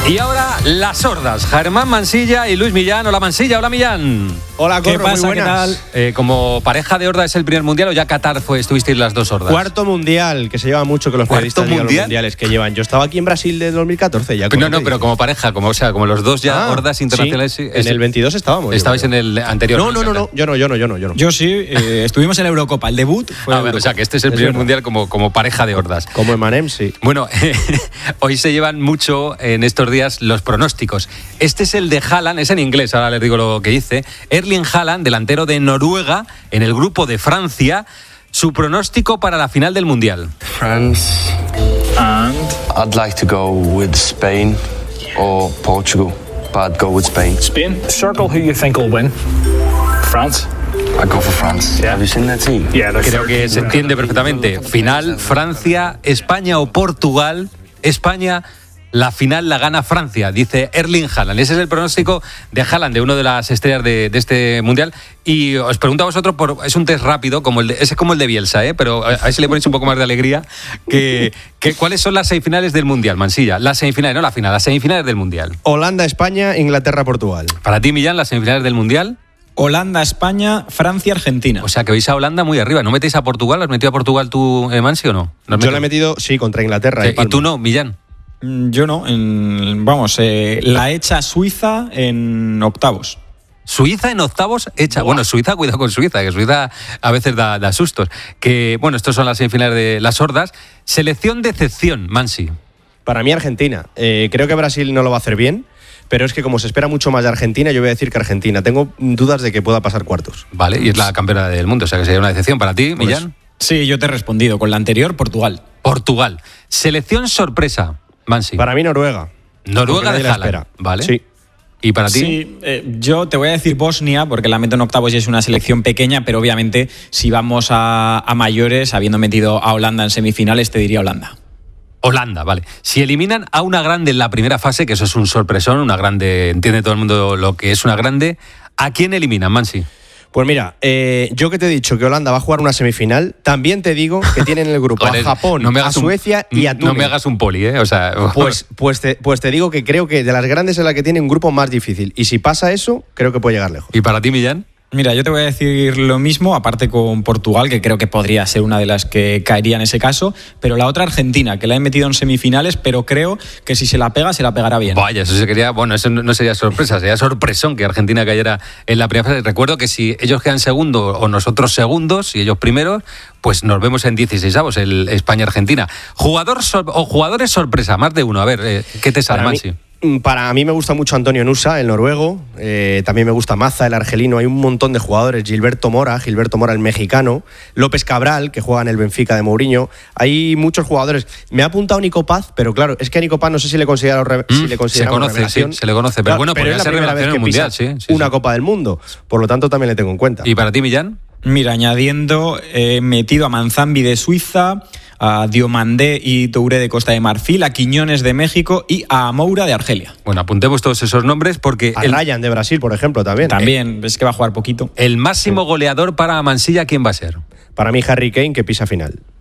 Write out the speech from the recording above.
Y ahora las sordas, Germán Mansilla y Luis Millán. Hola Mansilla, hola Millán. Hola, Corro, ¿qué pasa? muy buenas. ¿Qué tal? Como pareja de horda, ¿es el primer mundial o ya Qatar estuvisteis las dos hordas? Cuarto mundial, que se lleva mucho que los periodistas digan los mundiales que llevan. Yo estaba aquí en Brasil de 2014 ya. No, pero como pareja, como los dos ya hordas internacionales. Sí, en el 22 estábamos. Estabais en el anterior. No, yo no. Yo sí, estuvimos en la Eurocopa, el debut fue Bueno, o sea que este es el primer mundial como pareja de hordas. Como Emanem, sí. Bueno, hoy se llevan mucho en estos días los pronósticos. Este es el de Haaland, es en inglés, ahora les digo lo que dice. Erling Haaland, delantero de Noruega, en el grupo de Francia. Su pronóstico para la final del Mundial. France. And? I'd like to go with Spain or Portugal, but I'd go with Spain. Spain? Circle who you think will win. France? I'd go for France. Yeah. Have you seen that team? Yeah, Creo que se entiende perfectamente. Final, Francia, España o Portugal. España, la final la gana Francia, dice Erling Haaland. Ese es el pronóstico de Haaland, de una de las estrellas de este mundial. Y os pregunto a vosotros, es un test rápido, es como el de Bielsa, pero a ver si le ponéis un poco más de alegría. ¿Cuáles son las semifinales del mundial, Mansilla? Las semifinales, no la final, las semifinales del mundial. Holanda, España, Inglaterra, Portugal. Para ti, Millán, las semifinales del mundial. Holanda, España, Francia, Argentina. O sea, que veis a Holanda muy arriba. ¿No metéis a Portugal? ¿Has metido a Portugal tú, Mansi, o no? Yo la he metido, sí, contra Inglaterra. ¿Y tú no, Millán? Yo no. La hecha Suiza en octavos. Suiza en octavos hecha. Bueno, Suiza, cuidado con Suiza, que Suiza a veces da sustos. Estos son las semifinales de las hordas. Selección de excepción, Mansi. Para mí, Argentina. Creo que Brasil no lo va a hacer bien. Pero es que como se espera mucho más de Argentina, yo voy a decir que Argentina. Tengo dudas de que pueda pasar cuartos. Vale, y es la campeona del mundo, o sea que sería una decepción para ti, Millán. Sí, yo te he respondido. Con la anterior, Portugal. Portugal. Selección sorpresa, Mansi. Para mí, Noruega. Noruega de Haaland. Vale. Sí. ¿Y para ti? Sí, yo te voy a decir Bosnia, porque la meto en octavos y es una selección pequeña, pero obviamente si vamos a mayores, habiendo metido a Holanda en semifinales, te diría Holanda. Holanda, vale. Si eliminan a una grande en la primera fase, que eso es un sorpresón, una grande, entiende todo el mundo lo que es una grande, ¿a quién eliminan, Mansi? Pues mira, yo que te he dicho que Holanda va a jugar una semifinal, también te digo que tienen en el grupo a Japón, a Suecia y a Túnez. No me hagas un poli, O sea, pues te digo que creo que de las grandes es la que tiene un grupo más difícil. Y si pasa eso, creo que puede llegar lejos. ¿Y para ti, Millán? Mira, yo te voy a decir lo mismo, aparte con Portugal, que creo que podría ser una de las que caería en ese caso, pero la otra Argentina, que la he metido en semifinales, pero creo que si se la pegará bien. Vaya, eso no sería sorpresa, sería sorpresón que Argentina cayera en la primera fase. Recuerdo que si ellos quedan segundos o nosotros segundos y ellos primeros, pues nos vemos en 16avos, el España-Argentina. Jugadores sorpresa, más de uno. A ver, ¿qué te sale, Mansi? Para mí me gusta mucho Antonio Nusa, el noruego. También me gusta Maza, el argelino. Hay un montón de jugadores. Gilberto Mora, el mexicano. López Cabral, que juega en el Benfica de Mourinho. Hay muchos jugadores. Me ha apuntado Nico Paz, pero claro, es que a Nico Paz no sé si le consideramos revelación. Sí, se le conoce. Pero bueno, podría ser revelación en el Mundial, sí. Una Copa del Mundo. Por lo tanto, también le tengo en cuenta. ¿Y para ti, Millán? Mira, añadiendo, he metido a Manzambi de Suiza, a Diomandé y Touré de Costa de Marfil, a Quiñones de México y a Moura de Argelia. Bueno, apuntemos todos esos nombres porque... A Ryan de Brasil, por ejemplo, también. También, es que va a jugar poquito. El máximo goleador para Mansilla, ¿quién va a ser? Para mí, Harry Kane, que pisa final.